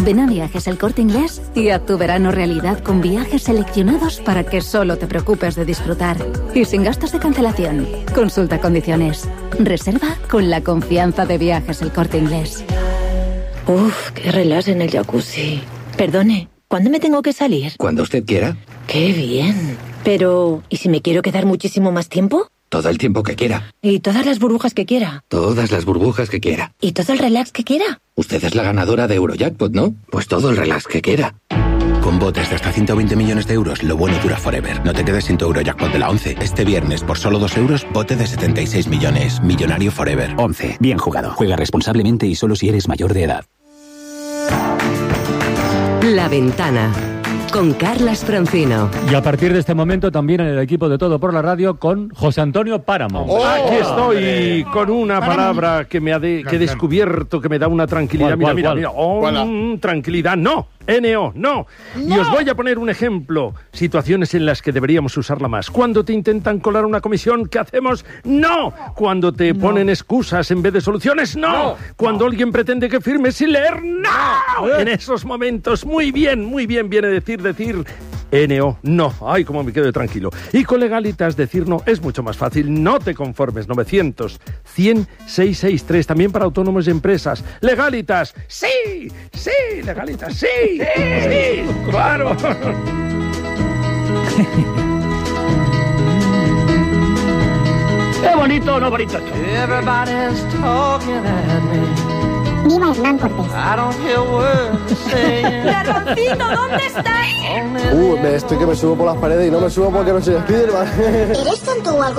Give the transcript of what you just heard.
Ven a Viajes El Corte Inglés y haz tu verano realidad con viajes seleccionados para que solo te preocupes de disfrutar. Y sin gastos de cancelación. Consulta condiciones. Reserva con la confianza de Viajes El Corte Inglés. Uf, qué relax en el jacuzzi. Perdone, ¿cuándo me tengo que salir? Cuando usted quiera. ¡Qué bien! Pero, ¿y si me quiero quedar muchísimo más tiempo? Todo el tiempo que quiera. ¿Y todas las burbujas que quiera? Todas las burbujas que quiera. ¿Y todo el relax que quiera? Usted es la ganadora de Eurojackpot, ¿no? Pues todo el relax que quiera. Con botes de hasta 120 millones de euros, lo bueno dura forever. No te quedes sin tu Eurojackpot de la 11. Este viernes, por solo 2 euros, bote de 76 millones. Millonario forever. 11. Bien jugado. Juega responsablemente y solo si eres mayor de edad. La Ventana, con Carlas Francino. Y a partir de este momento también en el equipo de Todo por la Radio con José Antonio Páramo. Aquí estoy con una palabra que he descubierto que me da una tranquilidad. Mira. Tranquilidad, no. NO, no. Y os voy a poner un ejemplo. Situaciones en las que deberíamos usarla más. Cuando te intentan colar una comisión, ¿qué hacemos? ¡No! Cuando te ponen excusas en vez de soluciones, ¡no! Cuando alguien pretende que firmes sin leer, ¡no! En esos momentos, muy bien, viene decir NO, no. Ay, cómo me quedo tranquilo. Y con Legalitas decir no es mucho más fácil. No te conformes. 900 100 663. También para autónomos y empresas. Legalitas, sí, Legalitas, sí, claro. ¡Qué bonito, no bonito! Viva Hernán Cortés. Garroncito, ¿dónde estás? Estoy que me subo por las paredes y no me subo porque no soy Spiderman. ¿Eres tonto o algo?